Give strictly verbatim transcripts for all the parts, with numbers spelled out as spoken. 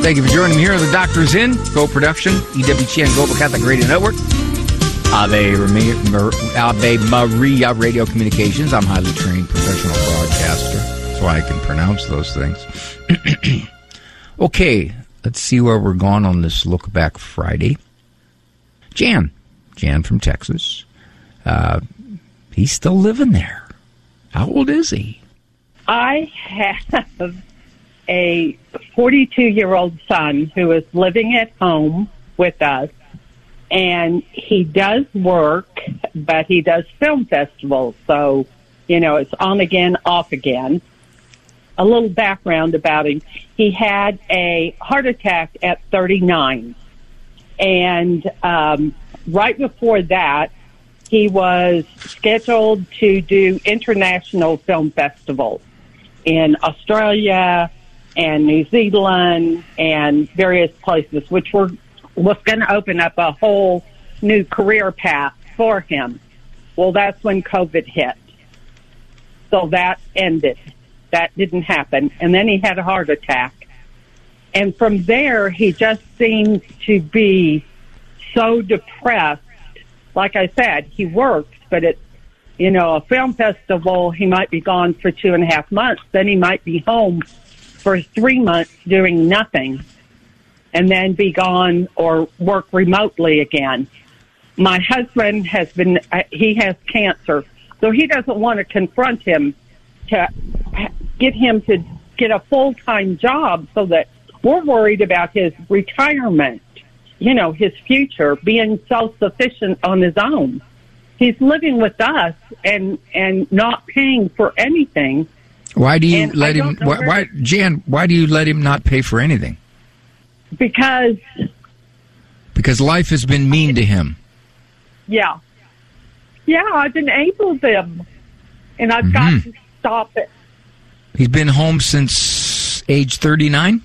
Thank you for joining me here on The Doctor's In, co-production, E W T N Global Catholic Radio Network. Ave, Ave Maria Radio Communications. I'm a highly trained professional broadcaster. That's why I can pronounce those things. Okay, let's see where we're going on this Look Back Friday. Jan. Jan from Texas. Uh, he's still living there. How old is he? I have a forty-two-year-old son who is living at home with us. And he does work, but he does film festivals. So, you know, it's on again, off again. A little background about him. He had a heart attack at thirty-nine. And um, right before that, he was scheduled to do international film festivals in Australia and New Zealand and various places, which were was going to open up a whole new career path for him. Well, that's when COVID hit. So that ended. That didn't happen. And then he had a heart attack. And from there, he just seemed to be so depressed. Like I said, he works, but it's, you know, a film festival, he might be gone for two and a half months. Then he might be home for three months doing nothing, and then be gone or work remotely again. My husband has been, uh, he has cancer, so he doesn't want to confront him to get him to get a full-time job, so that we're worried about his retirement, you know, his future, being self-sufficient on his own. He's living with us and, and not paying for anything. Why do you and let him, why, why, Jan, why do you let him not pay for anything? Because... Because life has been mean to him. Yeah. Yeah, I've enabled them, and I've Mm-hmm. got to stop it. He's been home since age thirty-nine?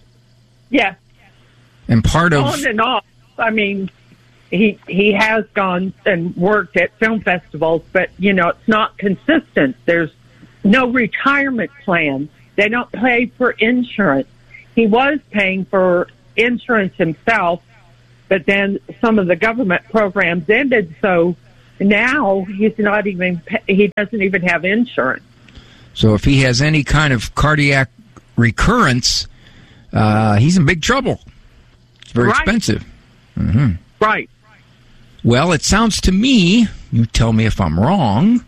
Yes. And part of... On and off. I mean, he he has gone and worked at film festivals, but, you know, it's not consistent. There's no retirement plan. They don't pay for insurance. He was paying for insurance himself, but then some of the government programs ended, so now he's not even, he doesn't even have insurance. So if he has any kind of cardiac recurrence, uh, he's in big trouble. It's very Right. expensive. Mm-hmm. Right. Well, it sounds to me, you tell me if I'm wrong,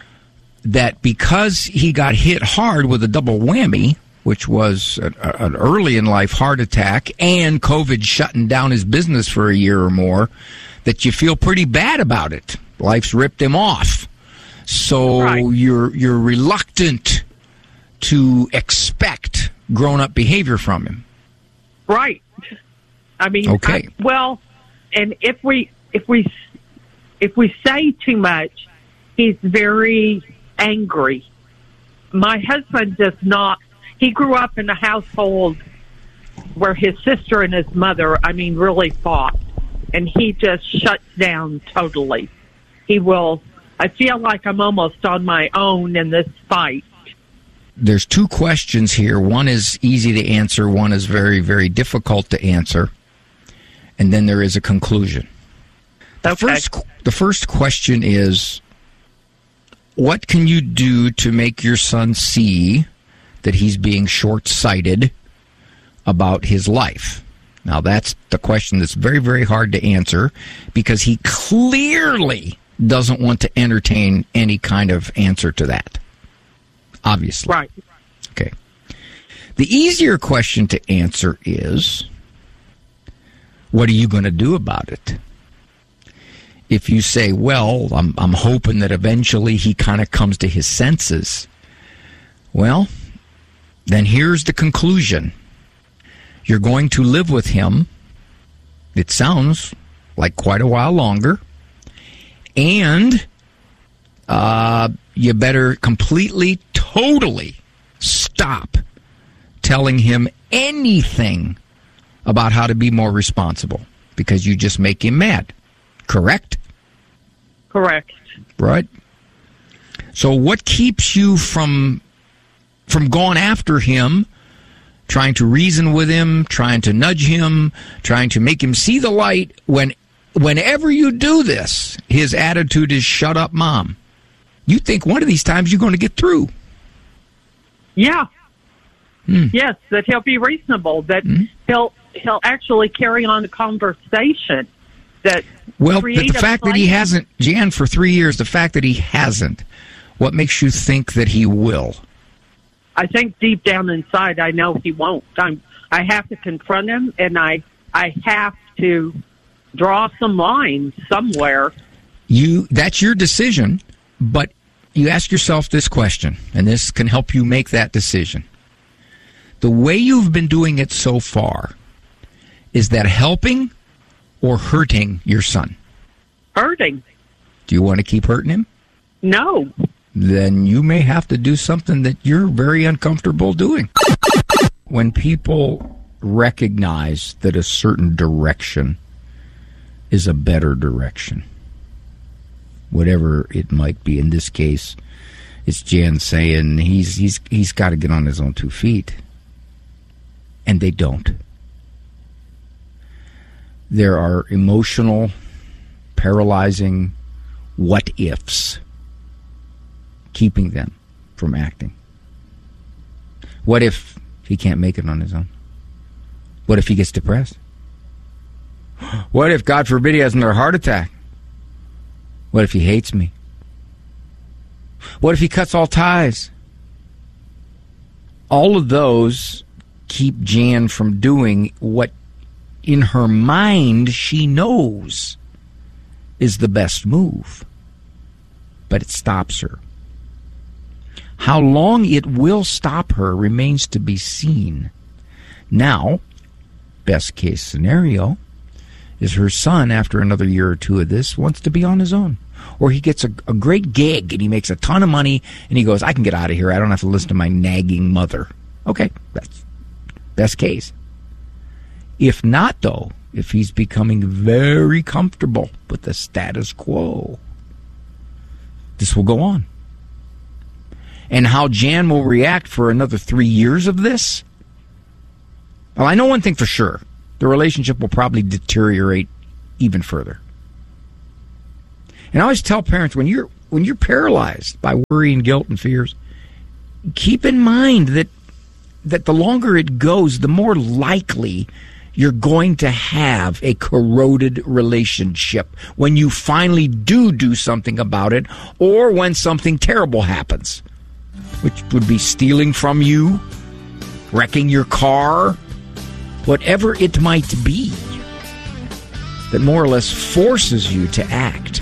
that because he got hit hard with a double whammy, which was a, a, an early-in-life heart attack and COVID shutting down his business for a year or more, that you feel pretty bad about it. Life's ripped him off. So Right. you're you're reluctant to expect grown-up behavior from him. Right. I mean, Okay. I, well, and if we if we if we say too much, he's very angry. My husband does not. He grew up in a household where his sister and his mother, I mean, really fought, and he just shuts down totally. He will. I feel like I'm almost on my own in this fight. There's two questions here. One is easy to answer. One is very, very difficult to answer. And then there is a conclusion. The, Okay. first, the first question is, what can you do to make your son see that he's being short-sighted about his life? Now, that's the question that's very, very hard to answer because he clearly doesn't want to entertain any kind of answer to that. Obviously. Right. Okay. The easier question to answer is, what are you going to do about it? If you say, well, I'm, I'm hoping that eventually he kind of comes to his senses, well, then here's the conclusion. You're going to live with him, it sounds like quite a while longer, and uh, you better completely, totally stop telling him anything about how to be more responsible, because you just make him mad. Correct? Correct. Right? So what keeps you from from going after him trying to reason with him, trying to nudge him, trying to make him see the light. When, whenever you do this, his attitude is, shut up, Mom. You think one of these times you're going to get through. Yeah. Hmm. Yes, that he'll be reasonable, that hmm. he'll he'll actually carry on the conversation. That well, but the fact plan. that he hasn't, Jan, for three years, the fact that he hasn't, what makes you think that he will? I think deep down inside, I know he won't. I'm, I have to confront him, and I I have to draw some lines somewhere. You that's your decision, but you ask yourself this question, and this can help you make that decision. The way you've been doing it so far, is that helping or hurting your son? Hurting. Do you want to keep hurting him? No. Then you may have to do something that you're very uncomfortable doing. When people recognize that a certain direction is a better direction, whatever it might be, in this case, it's Jan saying he's he's he's got to get on his own two feet, and they don't. There are emotional, paralyzing what-ifs keeping them from acting. What if he can't make it on his own? What if he gets depressed? What if, God forbid, he has another heart attack? What if he hates me? What if he cuts all ties? All of those keep Jan from doing what in her mind she knows is the best move. But it stops her. How long it will stop her remains to be seen. Now, best case scenario is her son, after another year or two of this, wants to be on his own. Or he gets a, a great gig and he makes a ton of money and he goes, I can get out of here. I don't have to listen to my nagging mother. Okay, that's best case. If not, though, if he's becoming very comfortable with the status quo, this will go on. And how Jan will react for another three years of this? Well, I know one thing for sure. The relationship will probably deteriorate even further. And I always tell parents, when you're when you're paralyzed by worry and guilt and fears, keep in mind that that the longer it goes, the more likely you're going to have a corroded relationship when you finally do do something about it, or when something terrible happens, which would be stealing from you, wrecking your car, whatever it might be, that more or less forces you to act.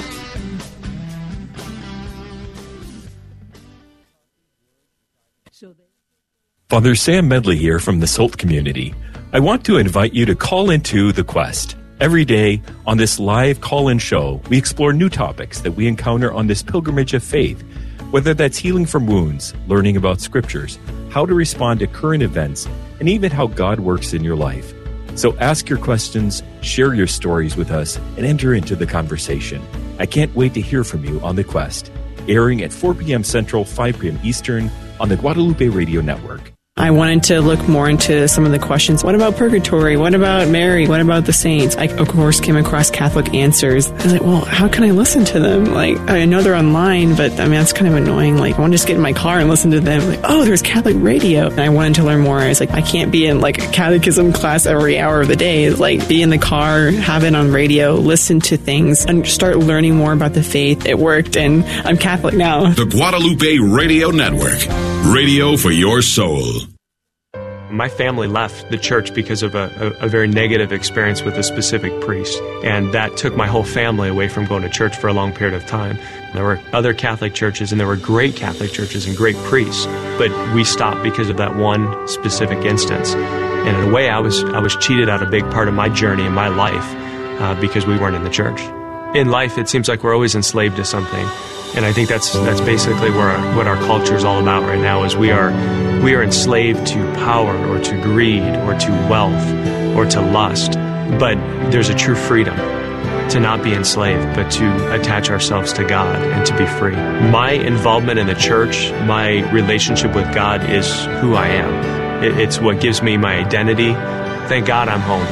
Father Sam Medley here from the Salt community. I want to invite you to call into The Quest. Every day on this live call-in show, we explore new topics that we encounter on this pilgrimage of faith, whether that's healing from wounds, learning about scriptures, how to respond to current events, and even how God works in your life. So ask your questions, share your stories with us, and enter into the conversation. I can't wait to hear from you on The Quest, airing at four p.m. Central, five p.m. Eastern on the Guadalupe Radio Network. I wanted to look more into some of the questions. What about purgatory? What about Mary? What about the saints? I, of course, came across Catholic Answers. I was like, well, how can I listen to them? Like, I know they're online, but I mean, that's kind of annoying. Like, I want to just get in my car and listen to them. Like, oh, there's Catholic radio. And I wanted to learn more. I was like, I can't be in like a catechism class every hour of the day. Like, be in the car, have it on radio, listen to things, and start learning more about the faith. It worked, and I'm Catholic now. The Guadalupe Radio Network. Radio for your soul. My family left the church because of a, a, a very negative experience with a specific priest, and that took my whole family away from going to church for a long period of time. There were other Catholic churches, and there were great Catholic churches and great priests, but we stopped because of that one specific instance. And in a way, I was I was cheated out a big part of my journey in my life uh, because we weren't in the church. In life, it seems like we're always enslaved to something. And I think that's that's basically where our, what our culture is all about right now. Is we are we are enslaved to power or to greed or to wealth or to lust. But there's a true freedom to not be enslaved, but to attach ourselves to God and to be free. My involvement in the church, my relationship with God, is who I am. It, it's what gives me my identity. Thank God I'm home.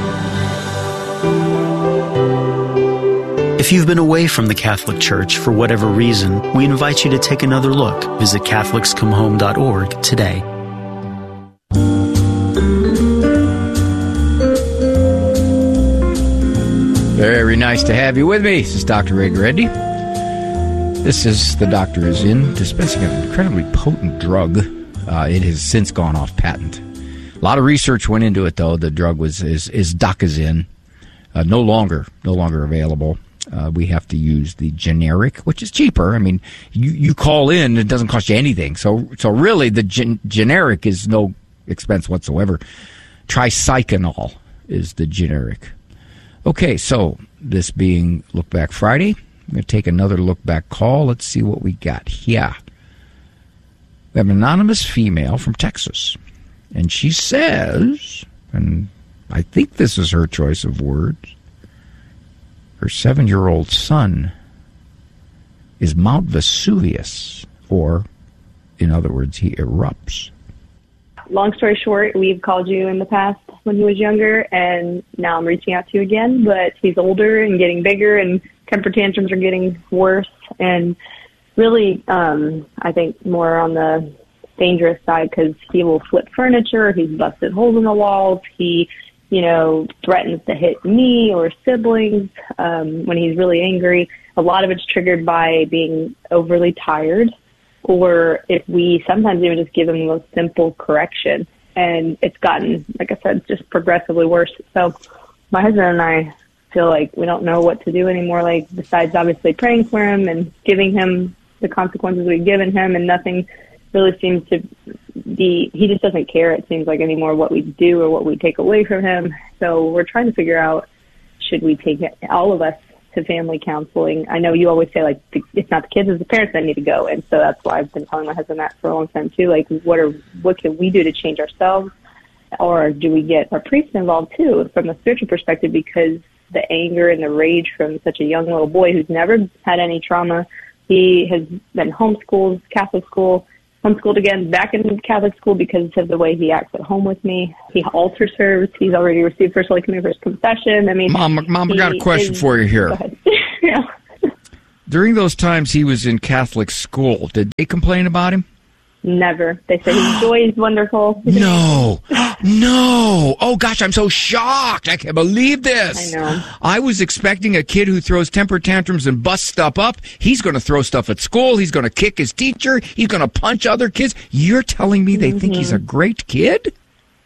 If you've been away from the Catholic Church for whatever reason, we invite you to take another look. Visit Catholics Come Home dot org today. Very nice to have you with me. This is Doctor Ray Greddy. This is The Doctor Is In, dispensing an incredibly potent drug. Uh, it has since gone off patent. A lot of research went into it, though. The drug was is, is Dacazin. Uh, no longer, no longer available. Uh, we have to use the generic, which is cheaper. I mean, you, you call in, it doesn't cost you anything. So, so really, the gen- generic is no expense whatsoever. Tricyclinol is the generic. Okay, so this being Look Back Friday, I'm going to take another look back call. Let's see what we got here. We have an anonymous female from Texas, and she says, and I think this is her choice of words, her seven-year-old son is Mount Vesuvius, or, in other words, he erupts. Long story short, we've called you in the past when he was younger, and now I'm reaching out to you again, but he's older and getting bigger, and temper tantrums are getting worse, and really, um, I think more on the dangerous side, because he will flip furniture, he's busted holes in the walls, he, you know, threatens to hit me or siblings um, when he's really angry. A lot of it's triggered by being overly tired, or if we sometimes even just give him the most simple correction. And it's gotten, like I said, just progressively worse. So my husband and I feel like we don't know what to do anymore, like besides obviously praying for him and giving him the consequences we've given him, and nothing really seems to be, he just doesn't care, it seems like, anymore what we do or what we take away from him. So we're trying to figure out, should we take it, all of us to family counseling? I know you always say, like, it's not the kids, it's the parents that need to go. And so that's why I've been telling my husband that for a long time, too. Like, what are what can we do to change ourselves? Or do we get our priests involved, too, from a spiritual perspective? Because the anger and the rage from such a young little boy who's never had any trauma, he has been homeschooled, Catholic school, homeschooled again, back in Catholic school because of the way he acts at home with me. He altar serves. He's already received First Holy Communion for his confession. I mean, Mom, Mom, I got a question is, for you here. Go ahead. Yeah. During those times he was in Catholic school, did they complain about him? Never. They said his joy is wonderful. No. No. Oh, gosh, I'm so shocked. I can't believe this. I know. I was expecting a kid who throws temper tantrums and busts stuff up. He's going to throw stuff at school. He's going to kick his teacher. He's going to punch other kids. You're telling me they mm-hmm. think he's a great kid?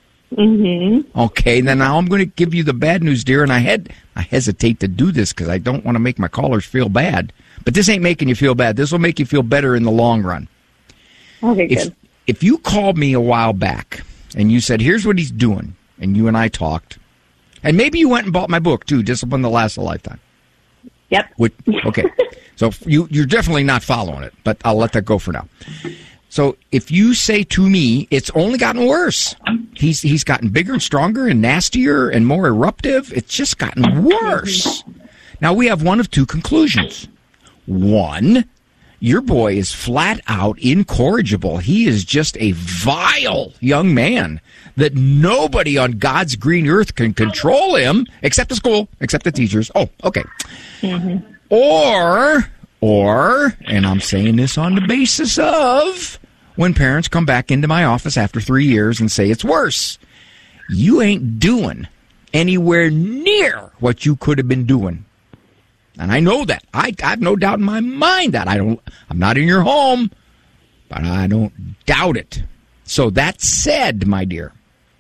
Mm-hmm. Okay, then now I'm going to give you the bad news, dear, and I had I hesitate to do this because I don't want to make my callers feel bad. But this ain't making you feel bad. This will make you feel better in the long run. Okay, if, good. If you called me a while back and you said, here's what he's doing, and you and I talked, and maybe you went and bought my book, too, Discipline That Lasts a Lifetime. Yep. Which, okay. So you, you're definitely not following it, but I'll let that go for now. So if you say to me, it's only gotten worse. He's he's gotten bigger and stronger and nastier and more eruptive. It's just gotten worse. Now, we have one of two conclusions. One, your boy is flat out incorrigible. He is just a vile young man that nobody on God's green earth can control him, except the school, except the teachers. Oh, okay. Mm-hmm. Or, or, and I'm saying this on the basis of when parents come back into my office after three years and say it's worse. You ain't doing anywhere near what you could have been doing. And I know that. I, I have no doubt in my mind that. I don't, I'm not in your home, but I don't doubt it. So that said, my dear,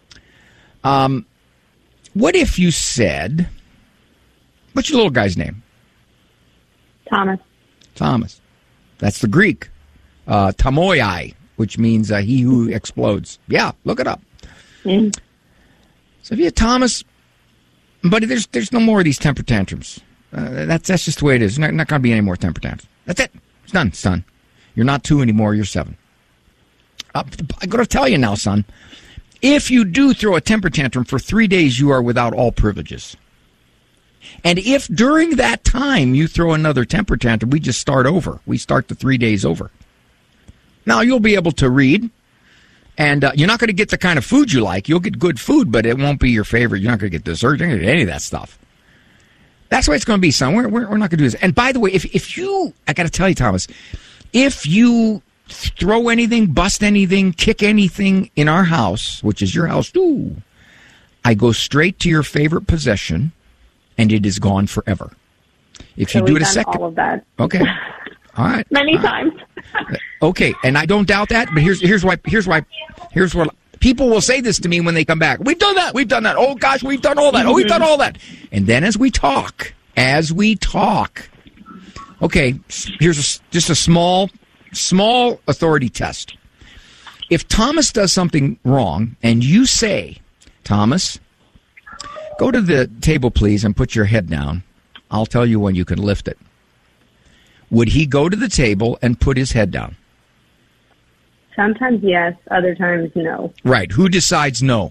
um, what if you said, what's your little guy's name? Thomas. Thomas. That's the Greek. Uh, tamoiai, which means uh, he who explodes. Yeah, look it up. Mm. So if you had Thomas, buddy, there's there's no more of these temper tantrums. Uh, that's that's just the way it is. There's not, not going to be any more temper tantrums. That's it. It's done, son. You're not two anymore. You're seven. Uh, I'm going to tell you now, son. If you do throw a temper tantrum for three days, you are without all privileges. And if during that time you throw another temper tantrum, we just start over. We start the three days over. Now, you'll be able to read, And uh, you're not going to get the kind of food you like. You'll get good food, but it won't be your favorite. You're not going to get dessert. You're not going to get any of that stuff. That's the way it's going to be, son. We're, we're, we're not going to do this. And by the way, if, if you, I got to tell you, Thomas, if you throw anything, bust anything, kick anything in our house, which is your house too, I go straight to your favorite possession, and it is gone forever. If so you do we've it a done second. all of that. Okay. All right. Many all right. times. Okay, and I don't doubt that, but here's here's why here's why here's what people will say this to me when they come back. We've done that. We've done that. Oh gosh, we've done all that. Oh, we've done all that. And then as we talk, as we talk, okay, here's a, just a small small authority test. If Thomas does something wrong and you say, Thomas, go to the table please and put your head down. I'll tell you when you can lift it. Would he go to the table and put his head down? Sometimes yes, other times no. Right. Who decides no?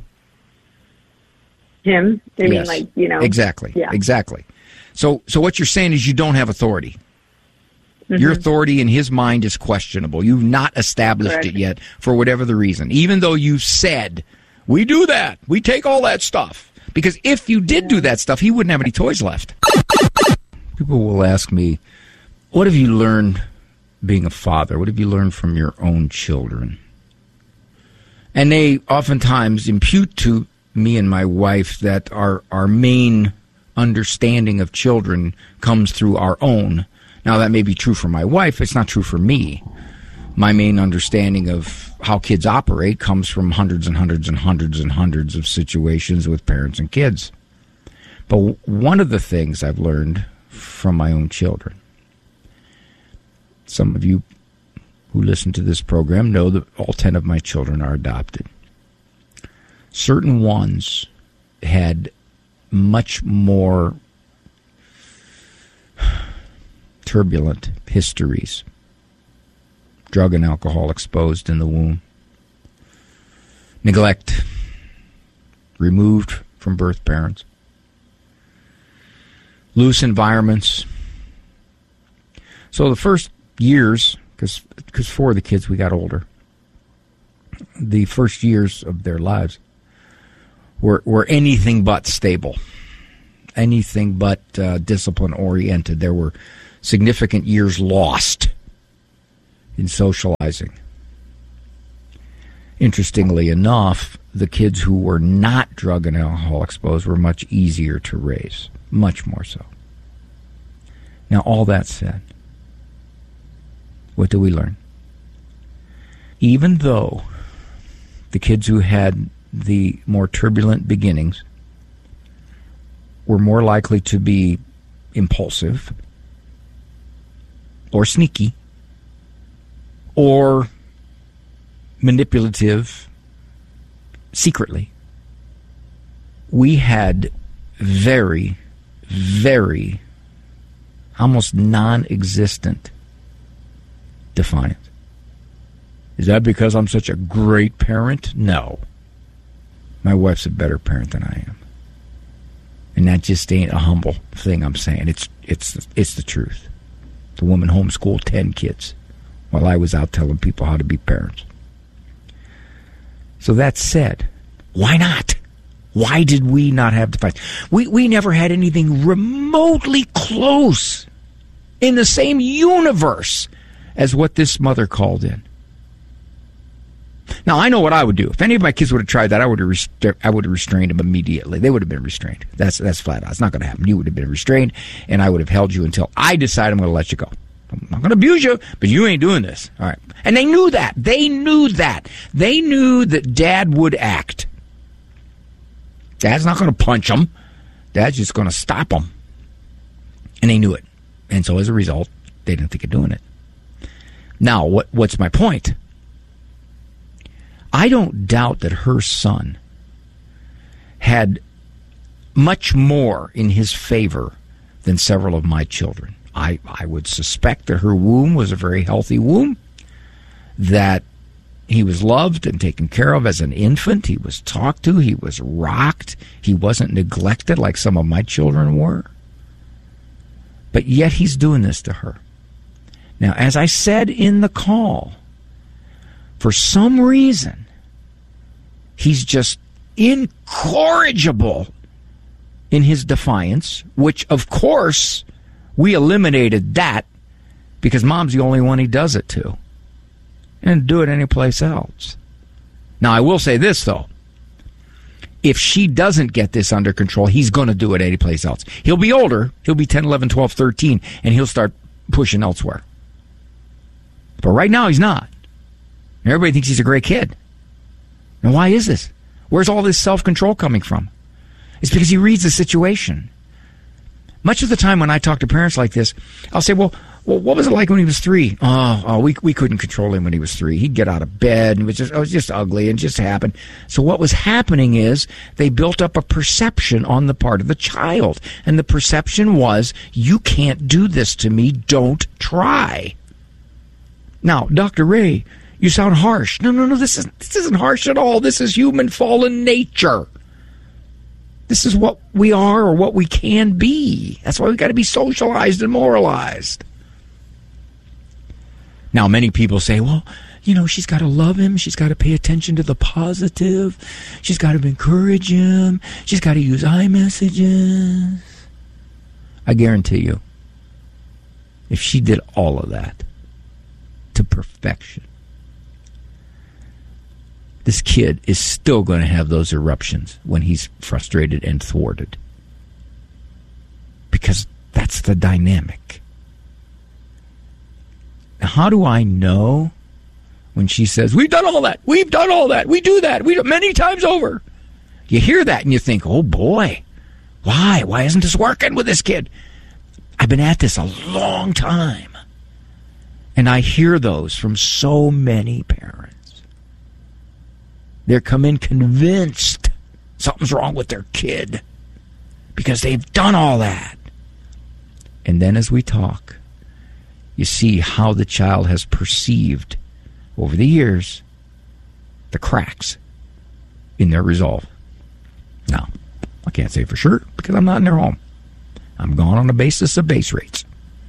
Him. I mean, Yes. like, you know. Exactly. Yeah. Exactly. So, so what you're saying is you don't have authority. Mm-hmm. Your authority in his mind is questionable. You've not established Correct. it yet for whatever the reason. Even though you said, we do that. We take all that stuff. Because if you did do that stuff, he wouldn't have any toys left. People will ask me, what have you learned being a father? What have you learned from your own children? And they oftentimes impute to me and my wife that our, our main understanding of children comes through our own. Now, that may be true for my wife. It's not true for me. My main understanding of how kids operate comes from hundreds and hundreds and hundreds and hundreds of situations with parents and kids. But one of the things I've learned from my own children, some of you who listen to this program know that all ten of my children are adopted. Certain ones had much more turbulent histories. Drug and alcohol exposed in the womb. Neglect. Removed from birth parents. Loose environments. So the first years, because because four of the kids, we got older, the first years of their lives were, were anything but stable. Anything but uh, discipline-oriented. There were significant years lost in socializing. Interestingly enough, the kids who were not drug and alcohol exposed were much easier to raise. Much more so. Now, all that said, what do we learn? Even though the kids who had the more turbulent beginnings were more likely to be impulsive or sneaky or manipulative secretly, we had very, very, almost non-existent defiance. Is that because I'm such a great parent? No. My wife's a better parent than I am. And that just ain't a humble thing I'm saying. It's it's it's the truth. The woman homeschooled ten kids while I was out telling people how to be parents. So that said, why not? Why did we not have defiance? We we never had anything remotely close in the same universe as what this mother called in. Now, I know what I would do. If any of my kids would have tried that, I would have rest- I would have restrained them immediately. They would have been restrained. That's that's flat out. It's not going to happen. You would have been restrained, and I would have held you until I decide I'm going to let you go. I'm not going to abuse you, but you ain't doing this. All right. And they knew that. They knew that. They knew that Dad would act. Dad's not going to punch them. Dad's just going to stop them. And they knew it. And so as a result, they didn't think of doing it. Now, what what's my point? I don't doubt that her son had much more in his favor than several of my children. I, I would suspect that her womb was a very healthy womb, that he was loved and taken care of as an infant. He was talked to. He was rocked. He wasn't neglected like some of my children were. But yet he's doing this to her. Now, as I said in the call, for some reason, He's just incorrigible in his defiance, which, of course, we eliminated that because Mom's the only one he does it to. And do it anyplace else. Now, I will say this, though. If she doesn't get this under control, he's going to do it anyplace else. He'll be older. He'll be ten, eleven, twelve, thirteen, and he'll start pushing elsewhere. But right now, he's not. Everybody thinks he's a great kid. Now, why is this? Where's all this self-control coming from? It's because he reads the situation. Much of the time when I talk to parents like this, I'll say, well, well what was it like when he was three? Oh, oh we we couldn't control him when he was three. He'd get out of bed, and it was just, it was just ugly, and it just happened. So what was happening is they built up a perception on the part of the child. And the perception was, you can't do this to me. Don't try. Now, Doctor Ray, you sound harsh. No, no, no, this isn't, this isn't harsh at all. This is human fallen nature. This is what we are or what we can be. That's why we've got to be socialized and moralized. Now, many people say, well, you know, she's got to love him. She's got to pay attention to the positive. She's got to encourage him. She's got to use iMessages. I guarantee you, if she did all of that to perfection, this kid is still going to have those eruptions when he's frustrated and thwarted. Because that's the dynamic. Now, how do I know when she says, we've done all that, we've done all that, we do that, we do many times over? You hear that and you think, oh boy, why? Why isn't this working with this kid? I've been at this a long time. And I hear those from so many parents. They come in convinced something's wrong with their kid because they've done all that. And then as we talk, you see how the child has perceived over the years the cracks in their resolve. Now, I can't say for sure because I'm not in their home. I'm gone on the basis of base rates,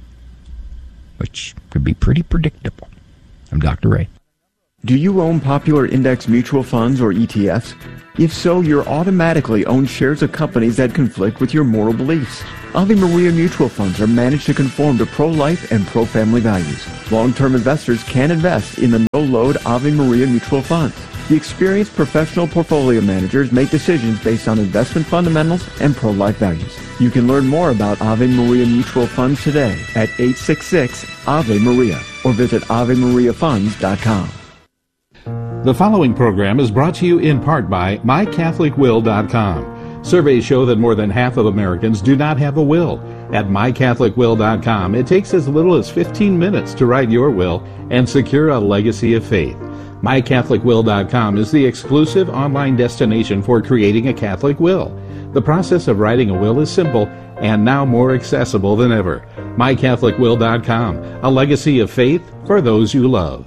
which could be pretty predictable. I'm Doctor Ray. Do you own popular index mutual funds or E T Fs? If so, you're automatically own shares of companies that conflict with your moral beliefs. Ave Maria mutual funds are managed to conform to pro-life and pro-family values. Long-term investors can invest in the no-load Ave Maria mutual funds. The experienced professional portfolio managers make decisions based on investment fundamentals and pro-life values. You can learn more about Ave Maria mutual funds today at eight six six Ave Maria or visit ave maria funds dot com. The following program is brought to you in part by my catholic will dot com. Surveys show that more than half of Americans do not have a will. At my catholic will dot com, it takes as little as fifteen minutes to write your will and secure a legacy of faith. my catholic will dot com is the exclusive online destination for creating a Catholic will. The process of writing a will is simple and now more accessible than ever. my catholic will dot com, a legacy of faith for those you love.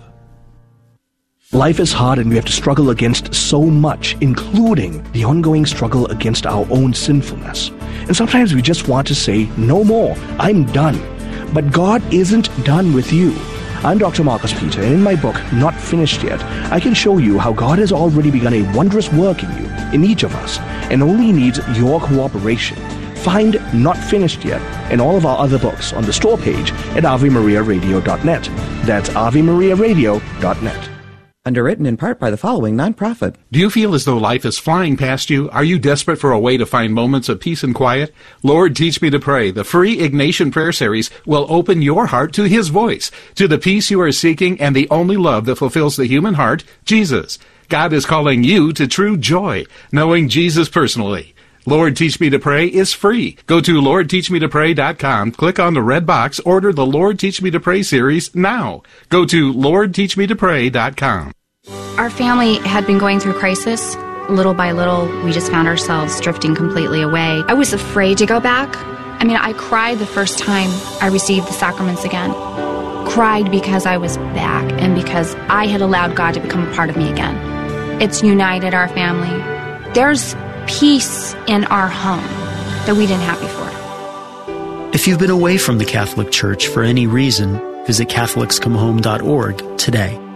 Life is hard and we have to struggle against so much, including the ongoing struggle against our own sinfulness. And sometimes we just want to say, no more, I'm done. But God isn't done with you. I'm Doctor Marcus Peter, and in my book, Not Finished Yet, I can show you how God has already begun a wondrous work in you, in each of us, and only needs your cooperation. Find Not Finished Yet and all of our other books on the store page at ave maria radio dot net. That's ave maria radio dot net. Underwritten in part by the following nonprofit. Do you feel as though life is flying past you? Are you desperate for a way to find moments of peace and quiet? Lord, Teach Me to Pray, the free Ignatian Prayer Series, will open your heart to His voice, to the peace you are seeking and the only love that fulfills the human heart, Jesus. God is calling you to true joy, knowing Jesus personally. Lord, Teach Me to Pray is free. Go to lord teach me to pray dot com, click on the red box, order the Lord Teach Me to Pray series now. Go to lord teach me to pray dot com. Our family had been going through crisis. Little by little, we just found ourselves drifting completely away. I was afraid to go back. I mean, I cried the first time I received the sacraments again. Cried because I was back and because I had allowed God to become a part of me again. It's united our family. There's peace in our home that we didn't have before. If you've been away from the Catholic Church for any reason, visit catholics come home dot org today.